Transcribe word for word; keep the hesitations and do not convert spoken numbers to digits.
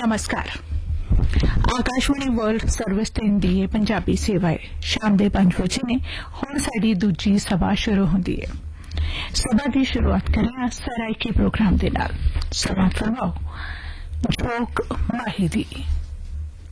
नमस्कार। Akashvani world service ਤੇ ਹਿੰਦੀ ਹੈ ਪੰਜਾਬੀ ਸੇਵਾ ਹੈ। ਸ਼ਾਮ ਦੇ ਪੰਜ ਵਜੇ ਨੇ ਹੁਣ ਸਾਡੀ ਦੂਜੀ ਸਭਾ ਸ਼ੁਰੂ ਹੁੰਦੀ ਹੈ। ਸਭਾ ਦੀ ਸ਼ੁਰੂਆਤ ਕਰਾਂ ਸਰਾਇਕੇ ਪ੍ਰੋਗਰਾਮ ਦੇ ਨਾਲ। ਸਮਾਂ ਫਰਮਾਓ ਜੋਕ ਮਾਹੀ ਦੀ।